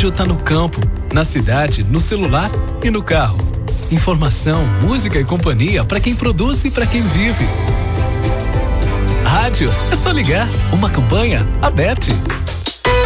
rádio tá no campo, na cidade, no celular e no carro. Informação, música e companhia para quem produz e para quem vive. Rádio, é só ligar. Uma campanha aberta.